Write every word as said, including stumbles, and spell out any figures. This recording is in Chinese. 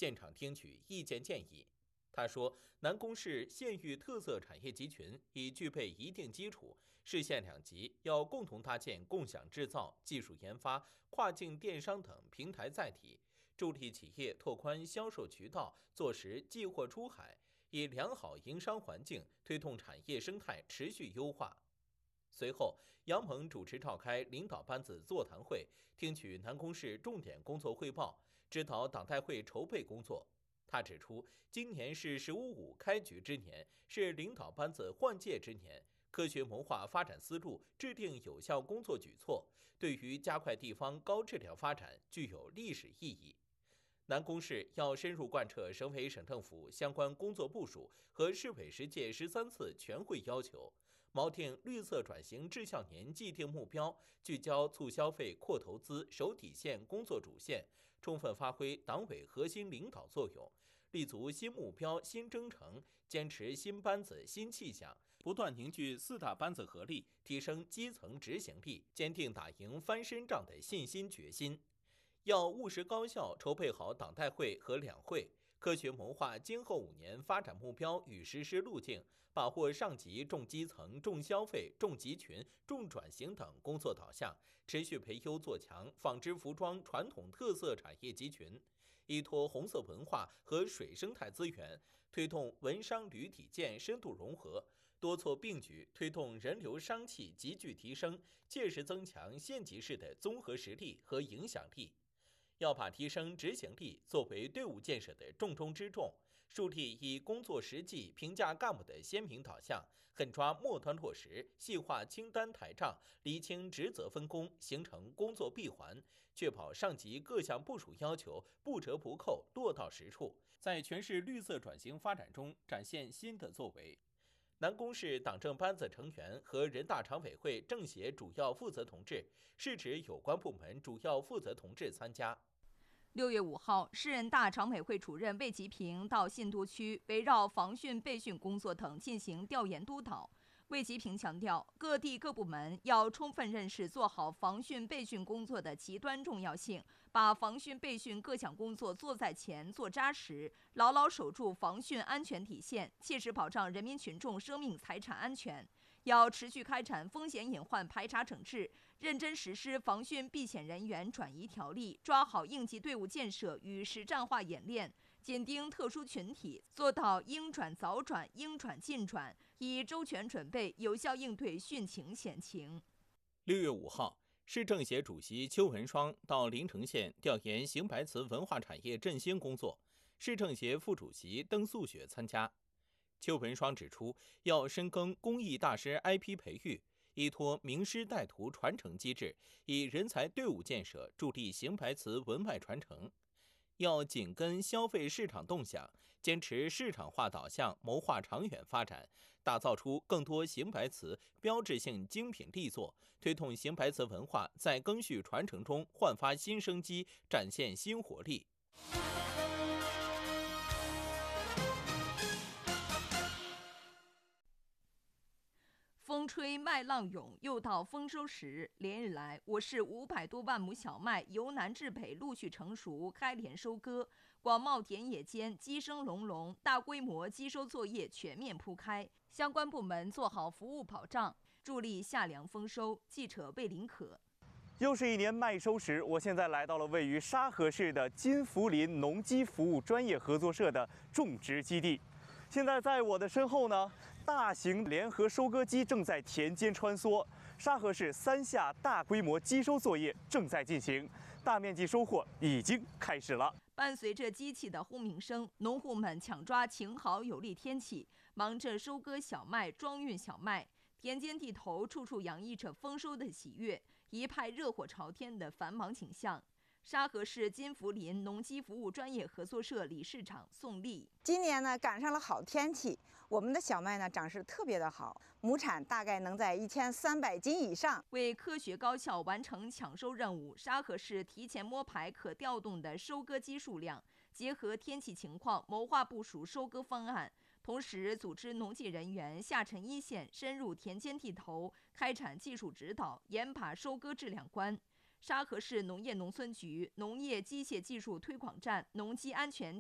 现场听取意见建议。他说，南宫市县域特色产业集群已具备一定基础，市县两级要共同搭建共享制造、技术研发、跨境电商等平台载体，助力企业拓宽销售渠道，做实寄货出海，以良好营商环境推动产业生态持续优化。随后，杨猛主持召开领导班子座谈会，听取南宫市重点工作汇报，指导党代会筹备工作。他指出，今年是“十五五”开局之年，是领导班子换届之年，科学谋划发展思路，制定有效工作举措，对于加快地方高质量发展具有历史意义。南宫市要深入贯彻省委省政府相关工作部署和市委十届十三次全会要求，锚定绿色转型治校年既定目标，聚焦促消费、扩投资、守底线工作主线，充分发挥党委核心领导作用，立足新目标新征程，坚持新班子新气象，不断凝聚四大班子合力，提升基层执行力，坚定打赢翻身仗的信心决心。要务实高效筹备好党代会和两会，科学谋划今后五年发展目标与实施路径，把握上级重基层、重消费、重集群、重转型等工作导向，持续培优做强纺织服装传统特色产业集群，依托红色文化和水生态资源，推动文商旅体建深度融合，多措并举推动人流商气急剧提升，切实增强县级市的综合实力和影响力。要把提升执行力作为队伍建设的重中之重，树立以工作实际评价干部的鲜明导向，狠抓末端落实，细化清单台账，厘清职责分工，形成工作闭环，确保上级各项部署要求不折不扣落到实处，在全市绿色转型发展中展现新的作为。南宫市党政班子成员和人大常委会政协主要负责同志、市直有关部门主要负责同志参加。 六月五号，市人大常委会主任魏吉平到信都区围绕防汛备汛工作等进行调研督导。魏吉平强调，各地各部门要充分认识做好防汛备汛工作的极端重要性，把防汛备汛各项工作做在前、做扎实，牢牢守住防汛安全底线，切实保障人民群众生命财产安全。要持续开展风险隐患排查整治，认真实施防汛避险人员转移条例，抓好应急队伍建设与实战化演练，紧盯特殊群体，做到应转早转、应转尽转，以周全准备，有效应对汛情险情。 六月五号，市政协主席邱文双到临城县调研邢白瓷文化产业振兴工作，市政协副主席邓素雪参加。邱文双指出，要深耕工艺大师 I P 培育，依托名师带徒传承机制，以人才队伍建设助力邢白瓷文脉传承。要紧跟消费市场动向，坚持市场化导向，谋划长远发展，打造出更多邢白瓷标志性精品力作，推动邢白瓷文化在更续传承中焕发新生机，展现新活力。 风吹麦浪涌，又到丰收时。连日来，我市五百多万亩小麦由南至北陆续成熟，开镰收割，广袤田野间鸡声隆隆，大规模机收作业全面铺开，相关部门做好服务保障，助力夏粮丰收。记者魏林可。 又是一年麦收时，我现在来到了位于沙河市的金福林农机服务专业合作社的种植基地。现在在我的身后呢，大型联合收割机正在田间穿梭，沙河市三下大规模机收作业正在进行，大面积收获已经开始了。 伴随着机器的轰鸣声，农户们抢抓晴好有利天气，忙着收割小麦、装运小麦。田间地头处处洋溢着丰收的喜悦，一派热火朝天的繁忙景象。沙河市金福林农机服务专业合作社理事长宋丽： 今年呢赶上了好天气，我们的小麦呢长势特别的好，亩产大概能在一千三百斤以上。 为科学高效完成抢收任务，沙河市提前摸排可调动的收割机数量，结合天气情况谋划部署收割方案，同时组织农技人员下沉一线，深入田间地头，开展技术指导，严把收割质量关。沙河市农业农村局农业机械技术推广站农机安全